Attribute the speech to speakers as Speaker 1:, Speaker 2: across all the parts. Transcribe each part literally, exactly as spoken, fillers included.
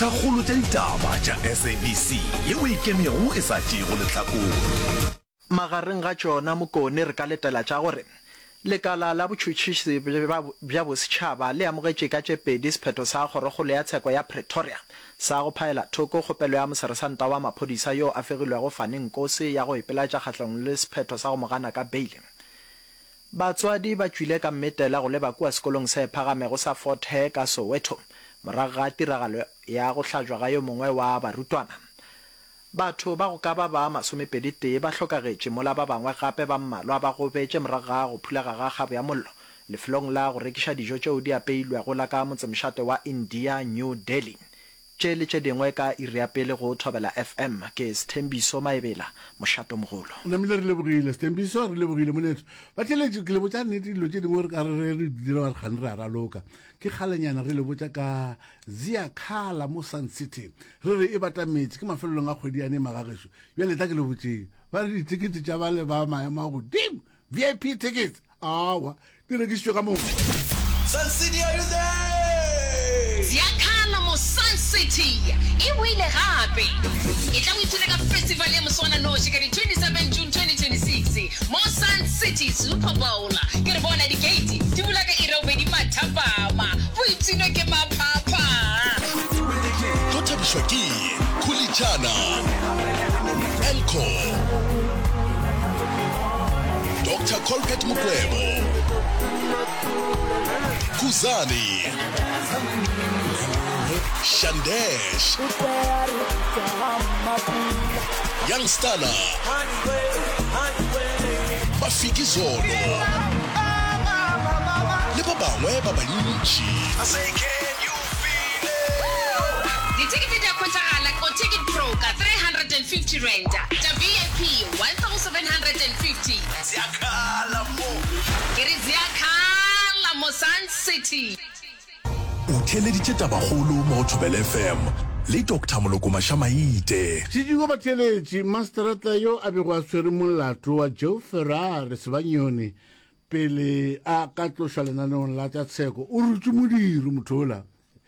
Speaker 1: ka kholo tsa ditaba tša S A B C yeo e kemego e sa tšego lehlakong.
Speaker 2: Magareng ga tšona Mokone re ka letela tša gore lekala la botšhotšhisi bja bosetšhaba le amogetše ka tše pedi sephetho sa kgorokgolo ya tsheko ya Pretoria sa go phaela thoko kgopelo ya moseresanta wa maphodisa yo a fegilwego Faneng Nkosi ya go ipelatša kgahlano le sephetho sa go mogana ka beile. Batswadi ba tšwile ka mmetela go leba kua sekolong se phagamego sa Fort Hare ka Soweto morago ga tiragalo ya go hlajwa ga yo mongwe wa barutwana. Batho ba go ka ba ba masomepedi ba hlokagetše mola ba bangwe gape ba mmalwa ba go betše morago ga go phulaga ga kgabo ya mollo lefelong la go rekiša dijo tšeo di apeilwego la ka motsemšate wa India New Delhi. Tše le tše dingwe ka iri ya pele go Thobela F M ke Sthembiso Maebela mošato mogolo.
Speaker 3: Namile re lebogile Sthembiso re lebogile moletso ba tšeletše ke lebotša nnete dilo tše dingwe re ka re re dira re kgane re a raloka ke kgalenyana re lebotša ka Ziakhala mo Sun City re re e batametše ke mafelelong a kgwedi yane magagešo bjale tla ke lebotšeng ba re ditikete tša ba le ba maemo a godimo V I P tickets awa di rekišitšwe ka moo.
Speaker 1: Sun City, are you there?
Speaker 4: Ziakhala mo Sun City e wile gape e tla go ithuta ka festival ya moswana noši ka di twenty-seven June twenty twenty-six mo Sun City Super Bowl ke re bona di-gate di bula ka irobedi mathapama boitshino ke maphapha
Speaker 1: go thabišwa ke Khulitšana Elko Doctor Colbert Mokwebo Kuzani Shandesh Youngstana Bafiki Zolo le ba bangwe ba bantši.
Speaker 4: ditikete tša khwetšagala ko Ticket Pro ka three hundred fifty rand tša V I P one thousand seven hundred fifty.
Speaker 1: Ziakhala mo
Speaker 4: ke re Ziakhala mo Sun City.
Speaker 1: o theleditše tabagolo mo Thobela F M le Doctor Moloko Mashamaite.
Speaker 3: Sedigo ba theletše masterata yo a bego a swere molato wa Joe Ferrari Sebanyone pele a ka tloša lenaneong la tša tsheko o rutše modiri mothola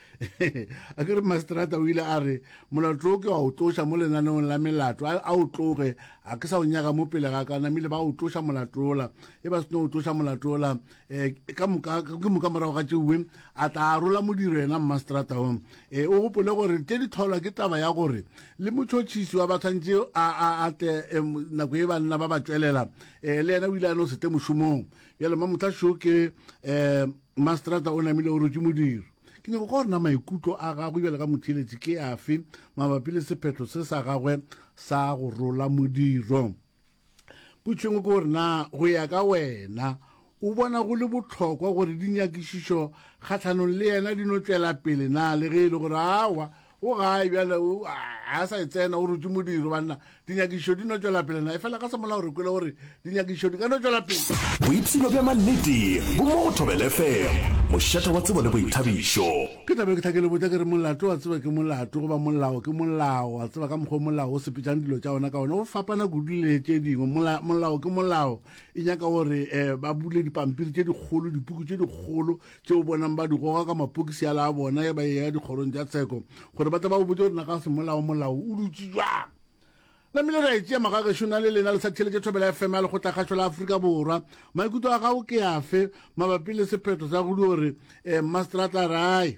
Speaker 3: a ke re masterata o ile a re molato o ke wa o tloša mo lenaneong la melato a o tloge a ke sa o nyaka mo pele ga ka namile ba o tloša molatola e ba seno o tloša molatola ka moka morago ga tšeuwe a tla arola modiro ena masterata o o gopole gore tše di tholwa ke taba ya gore le motšhotšhisi wa bathantše a ate nako e banna ba ba tšwelela le ena o ile a no sete mošomong bjale mamotlašo ke masterata o namile o rutše modiro ke ne go gore na maikutlo a gagwe bjale ka motheletši ke afe mabapi le sephetho se sa gagwe sa go rola modiro. Potšeng ke gore na go ya ka wena o bona go le bohlokwa gore dinyakišišo kgatlhanong le yena di no tšwela pele na le ge e le gore awa o gae bjale a sa e tsena o rutše modiro banna dinyakišo di no tšwela pele na e fela ka semola gore kwele gore dinyakišo di ka no tšwela pele.
Speaker 1: Boipshino bja mannete bo mo go Thobela F M mošata wa tsebo le boithabišo.
Speaker 3: Ke tabe ke thakele botsa ke re molato wa tseba ke molato goba molao ke molao wa tseba ka mokgwa molao o sepetšang dilo tša ona ka ona o fapana kudu le tše dingwe molao ke molao e nyaka gore ba bule dipampiri tše dikgolo dipuku tše dikgolo tšeo bonang ba di goga ka mapokisi a la bona ya ba ya dikgorong tša tsheko gore ba tla ba o botse gore na ka se molao molao o dutse jwang. Namile ra itšea magagešo na le lena le sa theletše Thobela F M ya lekgotla la Afrika Borwa maikutlo a gago ke afe mabapi le sephetho sa go di gore masterata rai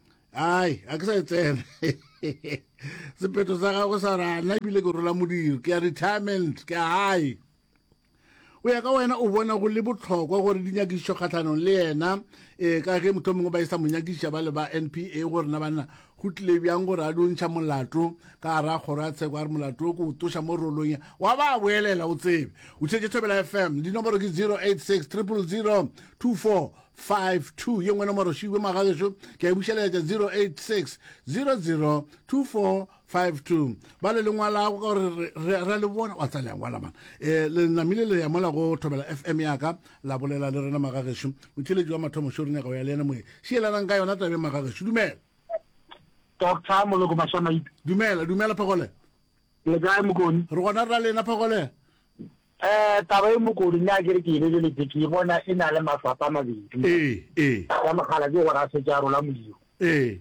Speaker 3: ai a ke sa e tsena sephetho sa gago sa rana ebile ke rola modiro ke ya retirement ke hai o ya ka wena o bona go le bohlokwa gore dinyakišo kgatlhanong le yena um ka ge motho mongwe ba e sa monyakiša ba le ba N P A gore na banna go tlile bjang gore a dontšha molato ka gara kgoro ya tsheko a re molato o ko o toša mo rolong wa ba boelela o tsebe o tšhetše Thobela F M dinomoro ke zero eight six triple zero two four five two ye ngwe nomoro šiwe magagešo ke a e bušeletša zero eight six zero zero two four five two ba le lengwala go ka gore re le bona wa tsa lengwala man um le namile le ya mola go Thobela F M yaka la bolela le rena magagešo motheletši wa mathomo šorinega go ya le ena moe šielanang ka yona tabe magagešo dumela
Speaker 5: Doctor Moloko Mashamaite.
Speaker 3: Dumela, dumela Phagole.
Speaker 5: Le kae Mokone?
Speaker 3: Re gona ra lena Phagole.
Speaker 5: Eh taba e Mokone nya ke re ke ile le ke bona e na le mafapa a mabedi.
Speaker 3: Eh, eh.
Speaker 5: Ya magala ke go ra se ja rola modiro.
Speaker 3: Eh.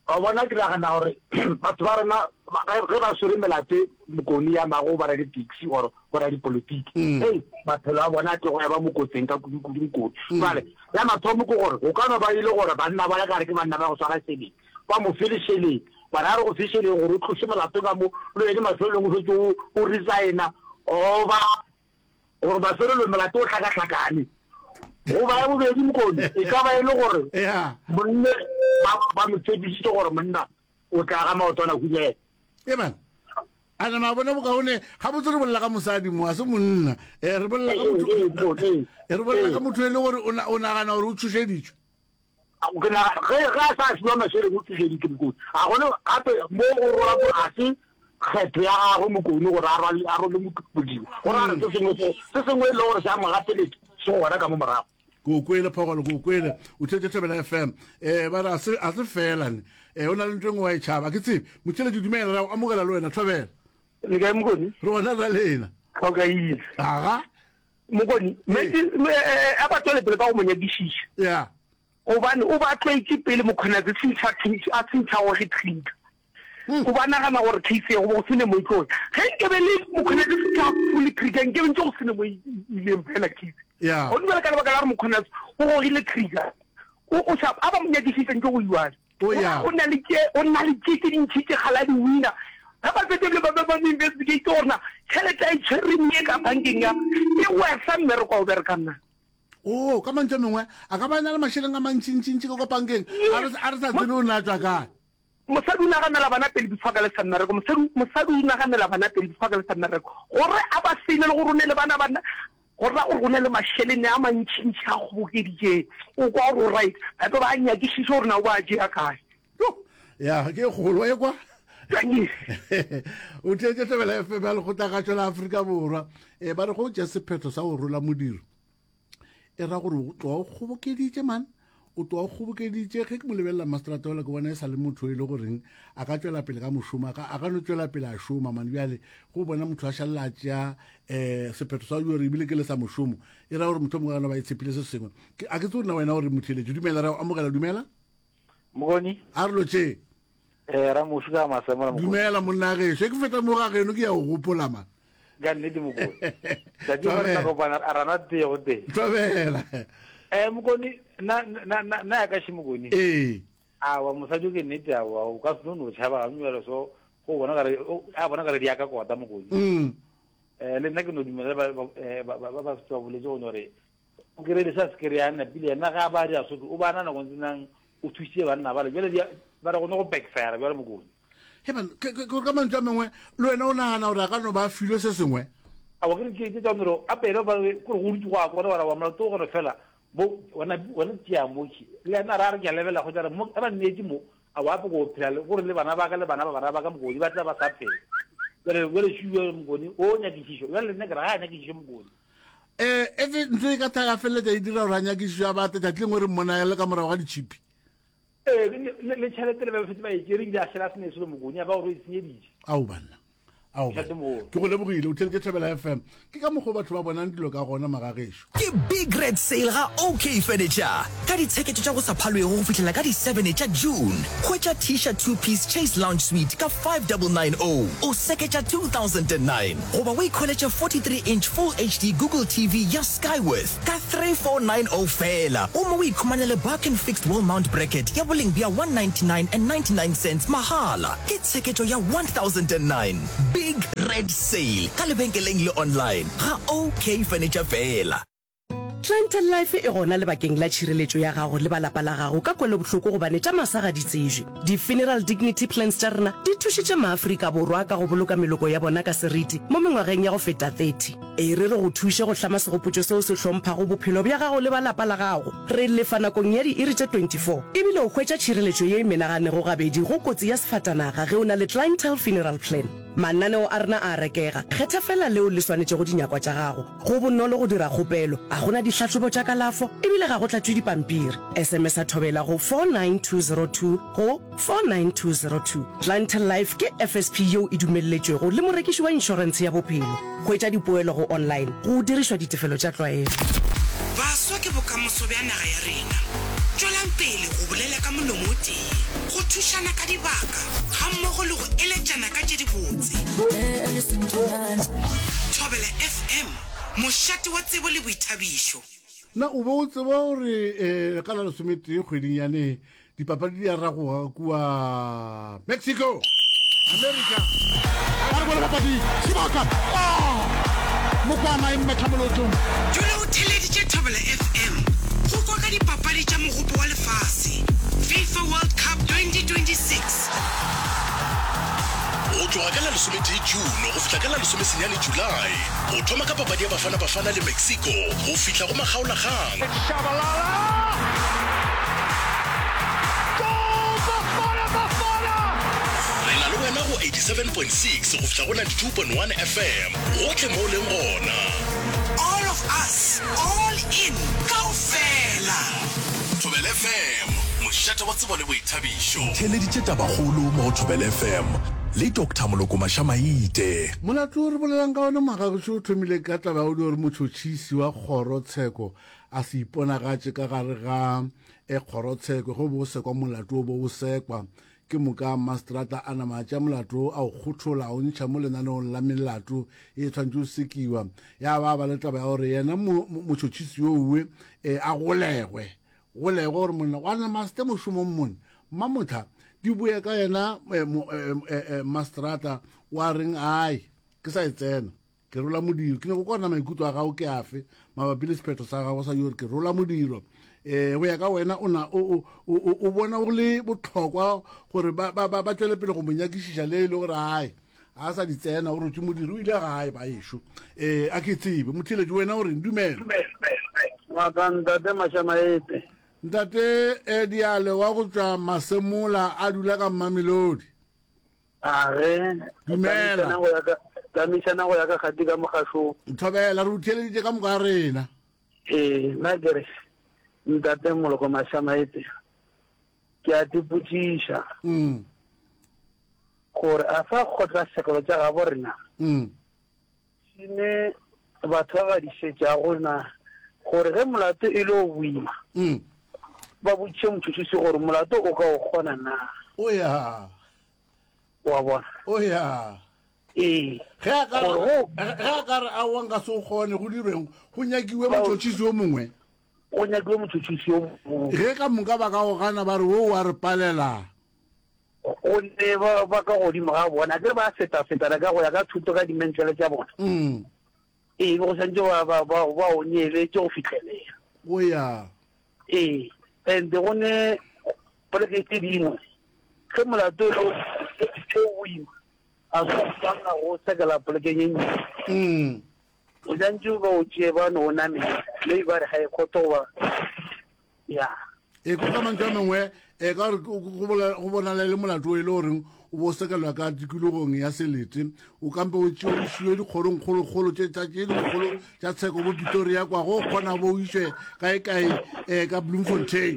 Speaker 5: a bona ke ragana gore batho ba rena ge ba swere melate mokoni ya mago ba ra di-taxi or go ra dipolotiki ei maphelo a bona ke go ya ba mokotseng ka kudikudi jale ya mathomo ke gore go ka no ba ile gore banna ba ya kare ke banna ba go swara seleng ba mo felešheleng bara re go fišheleng gore o tlose molato ka mo lo ene mafelelong o fetse o resigna oba gore mafelelong molato o tlhakatlhakane go ba ya bobedi mokoni e ka ba e le gore monne ba mo tshebisitse gore monna o tla ga maotwana hunyela
Speaker 3: e man ana ma bona bokaone ga botse re bolla ka mosadi mo a se monna e re bolla ka motho e re bolla ka motho le gore o nagana gore o tshoseditswe
Speaker 5: ke na ge ga sa swa mashere go tshoseditswe mokoni a gone gape mo go rola go a se kgetho ya gago mokoni gore a rale a role mokodiwa gore a re se sengwe se sengwe le gore sa magateletse se gona ka mo morago
Speaker 3: go kwele phogolo go kwele o tshetse Thobela F M eh ba ra se a se fela ne eh ona le ntwe ngwa e tshaba ke tse motshele di dumela ra amogela le wena Thobela
Speaker 5: le ga mokoni
Speaker 3: rona ra lena
Speaker 5: ka ga yi
Speaker 3: aga
Speaker 5: mokoni me a ba tole pele ka go monyadishisha
Speaker 3: ya
Speaker 5: o bane o ba tlwaetse pele mokgona ke tsitsa a tsitsa go re trigger o ba nagana gore case go bo sene mo itlo ge ke be le mokgona ke tsitsa fully trigger ke be ntse go sene mo ile mpela case
Speaker 3: ya
Speaker 5: o nna ka ba ka re mokgona o go ile trigger o o sa aba monyadishisha ntse go iwana
Speaker 3: o ya
Speaker 5: o na le ke o na le ke ke dintshitse khala di winner ha ba tsetse le ba ba investigate orna tšhelete e tshwere mme ka bankeng ya e wa sa mmere go berekana
Speaker 3: oh ka mantse mengwe a ka bana le masheleng a mantšintšintši ka kopangeng a re sa tsene o na tswa kae
Speaker 5: mosadi o naganela bana pele difaka le sanareko mosadi o naganela bana pele difaka le sanareko gore a ba sene le gore o ne le bana bana gore ra gore o ne le masheleng a mantšintši a kgobokeditše o kwa gore o right gape ba nyakišiše gore na o ba jea kae
Speaker 3: ya ke kgolo e kwa o tshetse Thobela F M ya lekgotlagatšo la Aforika Borwa um ba re go tšea sephetho sa go rola modiro e ra gore o tloa o kgobokeditše man o tloa o kgobokeditše ge ke mo lebelela mastrateola ke bona e sa le motho e le goreng a ka tšwela pele ka mošomo a ka no tšwela pele a šoma man bjale go bona motho a šalela tšea um sephetho sa gore ebile ke le sa mošomo e ra gore motho mo gana ba itshepile se sengwe a ke tse gore na wena gore motheletše dumela ra amogela dumela
Speaker 6: mokoni
Speaker 3: a re lo tšee
Speaker 6: eh ra musuka masamo mo
Speaker 3: dumela monna ge se ke feta mo ga geno ke ya go gopola man
Speaker 6: ga nnete mokoni ka di bona go bana arana te go te
Speaker 3: Thobela
Speaker 6: eh mokoni na na na ka shi mokoni
Speaker 3: eh
Speaker 6: a wa musaju ke nnete a wa o ka se no tshaba ga mmelo so go bona ga a bona ga re ya ka kota mokoni
Speaker 3: mm
Speaker 6: eh le nna ke no dumela ba ba ba ba se twa boletse go nore o kere le sa skeriana pile na ga ba dia so o bana na go ntsang o thusie bana ba le jele ba re go no go backfire ba re mokoni
Speaker 3: he ban ke ka mantse mengwe le wena o nagana gore a ka no ba filo se sengwe
Speaker 6: a wa ke ke tsa noro a pele ba go go di gwa go ra wa mla to go fela bo wana wana tia moki le na ra re ke lebela go tsara mo ba nnedi mo a wa go phela gore le bana ba ka le bana ba bana ba ka mokodi ba tla ba sa phela re re shiwe mokodi o nya ditisho ya le nne ka ra nya ditisho mokodi
Speaker 3: eh e ntse ka ta fela tsa dira ra nya ditisho ba ta tla ngwe re mona ya le ka morago ga dichipi
Speaker 6: eh le le tšhelete le ba fetse ba e kering di a shela sene se le mogonya ba go re tsenyeditse
Speaker 3: au bana au ke go lebogile o tshetse Thobela F M ke ka mogo batho ba bonang dilo ka gona magagesho
Speaker 7: ke big red sale ga OK Furniture ka ditsheketso tša go sa phalwego go fitlhela ka di seven tša June hwetša t-shirt two piece Chase Lounge Suite ka five nine nine zero o seketša two thousand nine goba o ikholetša forty-three inch full H D Google T V ya Skyworth ka three four nine zero fela o mo o ikhumanele Barkin fixed wall mount bracket ya boleng bja one ninety-nine and ninety-nine cents mahala ke tsheketso ya one thousand nine big red sale ka lebenkeleng le online ga OK Furniture fela
Speaker 8: Trenton Life e gona le bakeng la tšhireletšo ya gago le balapa la gago ka kwele bohloko go bane tša masaga di tsejwe di-funeral dignity plans tša rena di thušitše maafrika borwa ka go boloka meloko ya bona ka seriti mo mengwageng ya go feta thirty e re re go thuše go hlama segopotšo seo se hlomphago bophelo bja gago le balapa la gago re lefa nakong ya di-iri tše twenty-four ebile o hwetša tšhireletšo ye e menaganego gabedi go kotsi ya sefatanaga ge o na le clientele funeral plan mananeo a rena a rekega kgetha fela leo le swanetše go dinyakwa tša gago go bonolo go dira kgopelo a gona ditlhatlhobo tša kalafo ebile ga go tlatšwe dipampiri sms a thobela go four nine two zero two go four nine two zero two clientele life ke F S P yeo e dumelletšwego le morekiši wa inšorense ya bophelo hwetša dipoelo go online go dirišwa ditefelo tša tlwaelo
Speaker 9: baswa ke bokamoso bja naga ya rena tswelang pele go bolela ka molomo o teng go thušana ka dibaka ga mmogo le go eletšana ka tše dibotse. Thobela F M, mošate wa tsebo le boithabišo.
Speaker 3: na o bo o tseba gore um ka la lesometee kgweding yane dipapadi di a ragoga kua Mexico, America.
Speaker 10: Are bona papadi sebaka mokwana e mmethamolotong
Speaker 9: Jule o theleditše Thobela F M go kwa ka dipapadi tša mogopo wa lefase FIFA World Cup twenty twenty-six.
Speaker 1: o tloga ka la lesometee June go fihla ka la lesomesenyane July o thoma ka papadi ya bafana bafana le Mexico go fihla go makgaolakgang. re na le wena go eighty-seven point six go fihla go ninety-two point one F M gotlhe mo o leng gona.
Speaker 9: All of us, all in, kaofela.
Speaker 1: Thobela F M, mošate wa tsebo le boithabišo. Theleditše tabakgolo mo Thobela F M le Doctor Moloko Mashamaite.
Speaker 3: molato o re bolelang ka one magagoše o thomile ka taba o di gore motšhotšhisi wa kgorotsheko a se iponagatše ka gare ga e kgorotsheko go bo sekwa molato o bo o sekwa ke moka mastrata a nama tša molato a o kgothola o ntšha mo lenaneong la melato e tshwantse o sekiwa ya ba ba le taba ya gore yena motšhotšhisi yowe a golegwe golegwe gore monna wa namaste mošomong mone mmamotha di buya ka yena mastrata wa reng ai ke sa e tsena ke rola modiro ke ne go kona maikutlo a gago ke afe mabapi le sephetho sa gago sa yore ke rola modiro um go ya ka wena o bona go le botlhokwa gore ba tswele pele go monyakišiša le e le gore ai a sa di tsena gore o tse modiro o ile gae ba ešo um a ke tsebe motheletši wena gore dumela
Speaker 5: Ntate Mashamaete.
Speaker 3: ntate um diale wa go tswa Masemola a dula ka Mamelodi.
Speaker 5: Are
Speaker 3: Dumela.
Speaker 5: Tamišana go ya ka kgati ka mogašong.
Speaker 3: Thobela re o theleditše ka moka ga rena.
Speaker 5: Eh, nna kere Ntate Moloko Mashamaete ke a dipotšiša
Speaker 3: Mm.
Speaker 5: gore a fa kgotlatshekelo tša gabo rena
Speaker 3: Mm.
Speaker 5: šine batho ba ba di šetša gona gore ge molato e le o boima
Speaker 3: Mm.
Speaker 5: ba botše motšhotšhisi gore molato o ka o kgona na
Speaker 3: O ya.
Speaker 5: wa bona
Speaker 3: O ya.
Speaker 5: ee
Speaker 3: Ge a ka
Speaker 5: Gore
Speaker 3: re
Speaker 5: go-
Speaker 3: ge a ka re a wa nka se o kgone go direng go nyakiwe motšhotšhisi o mongwe.
Speaker 5: o nyakiwe motšhotšhisi yo mongwe
Speaker 3: Ge ka moka ba ka go gana ba re wo wa re palela.
Speaker 5: o ne ba ba ka godimo ga bona ke ba feta-fetana ka go ya ka thuto ka dimentlele tša bona
Speaker 3: Mm.
Speaker 5: ee go santse ba ba ba ba o neeletse go fitlhelela
Speaker 3: O ya.
Speaker 5: ee and go ne poleke tse dingwe ge molato o boima a soana go sekela polekeng e nnye
Speaker 3: Mm.
Speaker 5: o santse ba o tšee ba no o namela le ba re ga e kgothoba ya
Speaker 3: E ko ka mantswe a mangwe e ka re go bola- go bonala le molato o e le goreng o bo sekelwa ka tikologong ya selete o kampe o tšeo o siwe dikgorong kgolokgolo tše dikgolo tša tsheko bo Pretoria kwa go kgona bo o išwe kae-kae um ka Bloemfontein.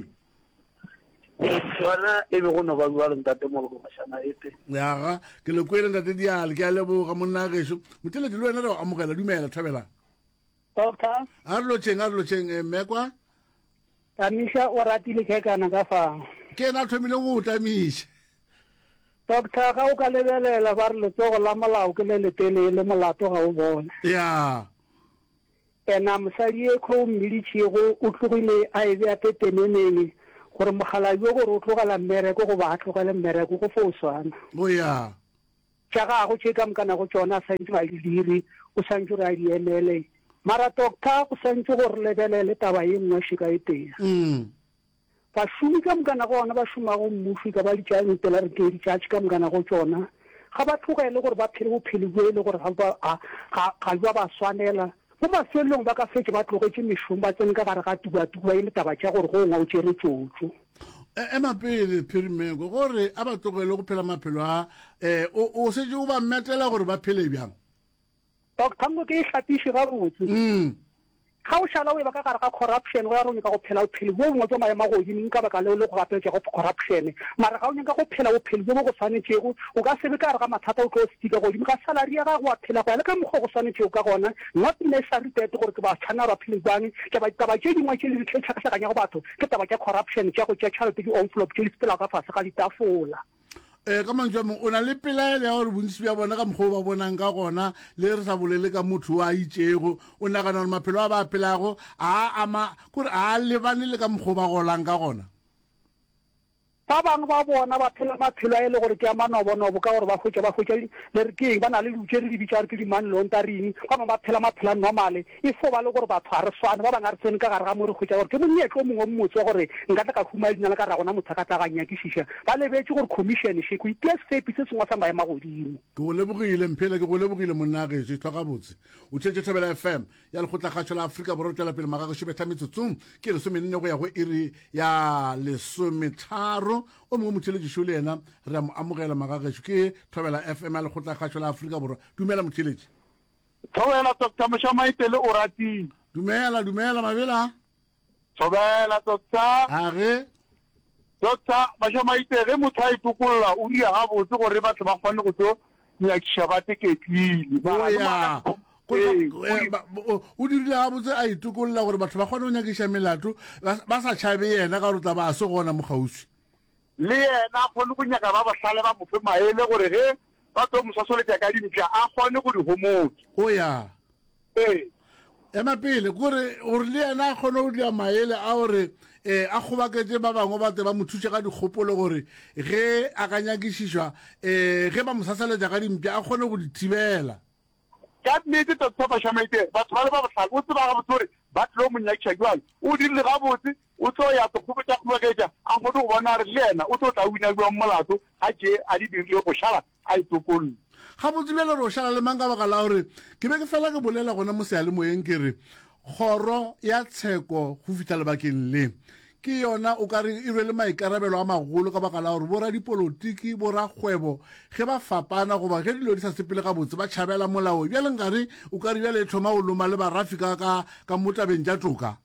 Speaker 5: yona e be go no ba bua le Ntate Moloko Mashamaete
Speaker 3: Yaga ke le kwele ntate diale ke a leboga monna gešo moteledi le wena re go amogela dumela Thobela
Speaker 11: Doctor,
Speaker 3: a re lotšheng a re lotšheng um mmekwa
Speaker 11: Tamisha o ratile ke kana ka fao.
Speaker 3: ke ena a thomileng go o tamiša.
Speaker 11: Doctor, ga o ka lebelela ba re letsogo la molao ke le letelele molato ga o bona.
Speaker 3: Ya.
Speaker 11: Ena mosadi e kgo mmiditšego o tlogile a e bea pepeneneng gore mogala yo gore o tlogela mmereko go ba a tlogele mmereko go fo o swana.
Speaker 3: O ya.
Speaker 11: Tša gago tše ka mokana go tšona a santse ba di dire o santse gore a di emele. Mara doctor go santse gore lebelele taba ye nngwe šika e teng.
Speaker 3: Mm.
Speaker 11: Bašomi ka mokana go ona ba šomago mmuši ka ba ditšaentela re ke ditšatši ka mokana go tšona ga ba tlogele gore ba phele bophelo bo e le gore ga ba a- ga ga ba ba swanela mo mafelelong ba ka fetse ba tlogetše mešomo ba tsene ka gare ga tubatuba e le taba tša gore go ngwa o tšere tsotso
Speaker 3: ema pele phirimeko gore a ba tlogele go phela maphelo a um o setse o ba mmetela gore ba phele bjang.
Speaker 11: doctor mo ke e hlapiše gabotse
Speaker 3: Mm.
Speaker 11: ga o shala o ba ka gare ga corruption go ya rone ka go phela o phele bo ngwe tso maema go dimi ka baka le le go gapetse go corruption mara ga o nyaka go phela o phele bo go tshwanetsego o ka se be ka re ga mathata o tlo stika go dimi ka salary ya ga go phela go ya le ka mokgo go tshwanetsego ka gona not necessary that gore ke ba tshwana ba phele bang ke ba taba tse dingwe tse le ditlhetsha ka sakanya go batho ke taba tsa corruption tsa go tsa charity di envelope tse di spela ka fase ga ditafola
Speaker 3: eh ka mantswe mo o na le pelaele ya gore bontsi bja bona ka mokgwa ba bonang ka gona le re sa bolele ka motho wa itšego o nagana gore maphelo a ba phelago a ama kore a lebane le ka mokgwa ba golang ka gona
Speaker 11: ba bang ba bona ba phela maphelo a ile gore ke a manobonobo ka gore ba hwetša ba hwetša le re keng ba na le lutše re di bitša re ke di-money laundering ka bang ba phela maphelo a normale e fo ba le gore batho ga re swane ba bang a re tsene ka gare ga mo re hwetša gore ke monyetlo o mongwe o mmotse gore nka tla ka huma leina le ka ra gona motho a ka tla ganyakišiša ba lebetse gore commission sheko itea sepe se sengwe sa maema godimo
Speaker 3: ke go lebogile mphela ke go lebogile monnageso e tlhoka botse o tšhetše thobela f m ya lekgotlakgatšho la aforika borwa tšwela pele magageso betha metsotsong ke lesomenne go ya go iri ya lesometharo o mongwe motheletši le yena re a mo amogela magageso ke thobela f m ya lekgotlakgatšho la aforika borwa dumela motheletši
Speaker 5: thobela doctor mošamaitele o ratile
Speaker 3: dumela dumela mabela
Speaker 5: thobela doctor
Speaker 3: age
Speaker 5: doctor mošamaitele ge motho a itokolola o dia gabotse gore batho ba kgone go tlo nyakiša ba teketlile
Speaker 3: oya o dirile gabotse a itokolola gore batho ba kgone go nyakiša melato ba sa tšhabe yena ka gore tla ba a se gona mo kgauswi
Speaker 5: le yena a kgone go nyaka ba bohlale ba mofe maele gore ge ba tlo mosasoletša ka dimpša a kgone go di homotse
Speaker 3: oya
Speaker 5: ee
Speaker 3: ema pele kore gore le yena a kgone go dia maele a gore um a kgobaketse ba bangwe bate ba mo thuše ka dikgopolo gore ge a ka nyakišišwa um ge ba mosasaletša ka dimpša a kgone go di thibela
Speaker 5: ka nnete doctor mošamaitele batho ba le ba bohlale o tseba gabotse gore ba tlilo mo nyakiša jwale o dirile gabotse o tlo ya sekgopetša kgobaketša a kgone go bona gore le yena o tlo tla winabiwa molato a tše a di dirile go šala a itokololle
Speaker 3: ga botse bjale re o šala le mang ka baka la gore ke be ke fela ke bolela gona mo sealemoyeng ke re kgoro ya tsheko go fitlha lebakeng le ke yona o ka re e rwele maikarabelo a magolo ka baka la gore boradipolotiki borakgwebo ge ba fapana goba ge dilo di sa sepele ga botse ba tšhabela molao bjale nkare o ka re bjale e thoma go loma le barafi ka mo tabeng tša toka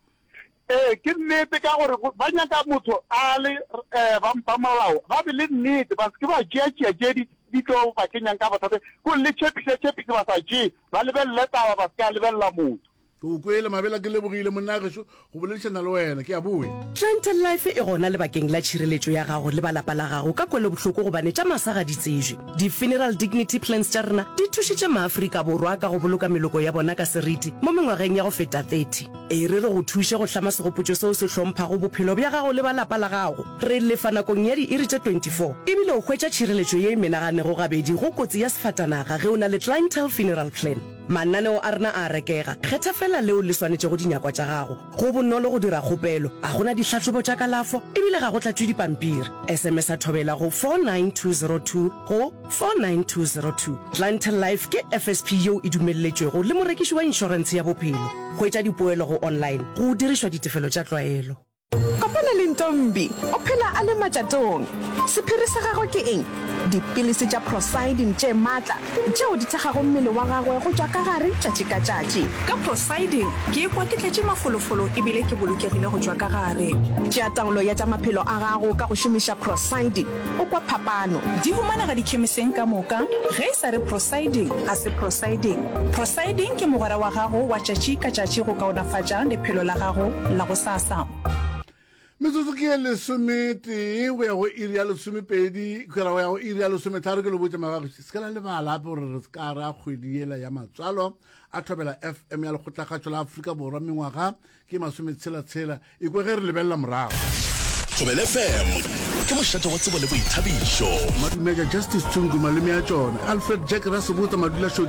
Speaker 5: ee ke nnete ka gore ba nyaka motho a le um ba molao ba be le nnete ba ke ba tšeatšea tše di tlo ba kenyang ka bathate ko le tšhepise tšhepise ba sa tšee ba lebelele taba ba se ka lebelela motho
Speaker 3: ke o kwele mabela ke lebogile monnageso go boledišana le wena ke a boe
Speaker 8: Gentle Life e gona lebakeng la tšhireletšo ya gago le balapa la gago ka kwele bohloko gobane tša masaga di tsejwe di-funeral dignity plans tša rena di thušitše maaforika borwa ka go boloka meloko ya bona ka seriti mo mengwageng ya go feta thirty e re re go thuše go hlama segopotšo seo se hlomphago bophelo bja gago le balapa la gago re lefa nakong ya di-iri tše twenty-four ebile o hwetša tšhireletšo ye e menaganego gabedi go kotsi ya sefatanaga ge o na le clientele funeral plan mananeo a rena a rekega kgetha fela leo le swanetše go dinyakwa tša gago go bonolo go dira kgopelo a gona ditlhatlhobo tša kalafo ebile ga go tlatšwe dipampiri sms a thobela go four nine two zero two go four nine two zero two clientele life ke f s p yeo e dumelletšwego le morekiši wa inšorense ya bophelo go etša dipoelo go online go dirišwa ditefelo tša tlwaelo
Speaker 12: kopana le ntombi o phela a le matšatong sephiri sa gagwe ke eng dipilisi tša prosidin tše maatla tšeo di thekgago mmele wa gagwe go tšwa ka gare tšatši ka tšatši
Speaker 13: ka prosidin ke ekwa ke tletše mafolofolo ebile ke bolokegile go tšwa ka gare
Speaker 12: tšea taolo ya tša maphelo a gago ka go šomiša prosidin o kwa phapano
Speaker 13: di humanega dikhemiseng ka moka ge e sa re prosidin a se prosidin prosidin ke mogwera wa gago wa tšatši ka tšatši go kaonafatša lephelo la gago la go sasa
Speaker 3: metsotso ke e lesometee go ya go iri ya lesomepedi kgera go ya go iri ya lesometharo ke le botse magageso se ka la lebala ape gore re se ka re a kgwedi ela ya matswalo a thobela f m ya lekgotlakgatšo la aforika borwa mengwaga ke masometshela-tshela e kwe ge re lebelela morago
Speaker 1: thobela f m ke mošate wa tsebo le boithabišo
Speaker 3: madumeja justice tunguma le mea tšona alfred jack ra se botsa madula